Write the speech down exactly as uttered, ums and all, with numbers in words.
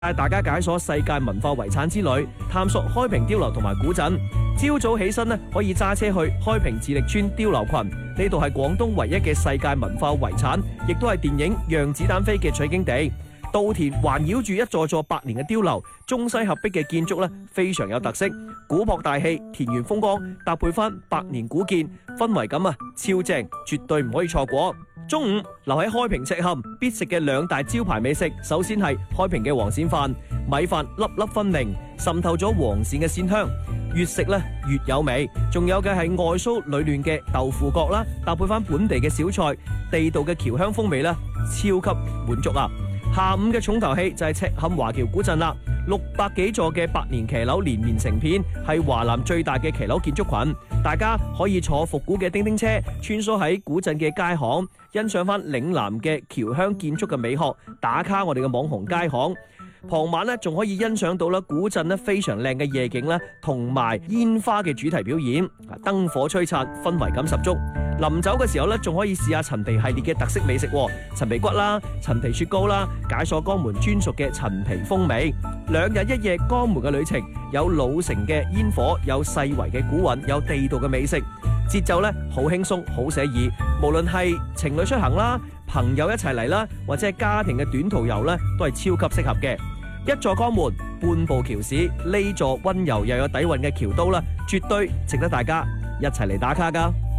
帶大家解鎖世界文化遺產之旅，探索開平碉樓同埋古鎮。朝早起身呢，可以揸車去開平自力村碉樓群，呢度係廣東唯一嘅世界文化遺產，亦都係電影《讓子彈飛》嘅取景地。稻田環繞住一座座百年嘅碉樓，中西合璧嘅建築咧，非常有特色，古樸大氣，田園風光，搭配翻百年古建，氛圍感啊超正，絕對唔可以錯過。中午留喺開平赤坎必食嘅兩大招牌美食，首先係開平嘅黃鱔飯，米飯粒粒分明，滲透咗黃鱔嘅鮮香，越食咧越有味。仲有嘅係外酥裏嫩嘅豆腐角啦，搭配翻本地嘅小菜，地道嘅僑香風味咧，超級滿足啊！下午嘅重頭戲就係赤坎華僑古鎮啦，六百幾座嘅百年騎樓連綿成片，係華南最大嘅騎樓建築群。大家可以坐復古嘅叮叮車，穿梭喺古鎮嘅街巷，欣賞翻嶺南嘅僑鄉建築嘅美學，打卡我哋嘅網紅街巷。傍晚咧，仲可以欣賞到啦古鎮咧非常靚嘅夜景咧，同埋煙花嘅主題表演，燈火璀璨，氛圍感十足。臨走嘅時候咧，仲可以試下陳皮系列嘅特色美食，陳皮骨啦、陳皮雪糕啦，解鎖江門專屬嘅陳皮風味。兩日一夜江門嘅旅程，有老城嘅煙火，有世遺嘅古韻，有地道嘅美食，節奏咧好輕鬆，好寫意。無論係情侶出行啦，朋友一齊嚟啦，或者係家庭嘅短途遊咧，都係超級適合嘅。一座江門，半部橋市，呢座溫柔又有底蘊嘅橋都啦，絕對值得大家一齊嚟打卡㗎。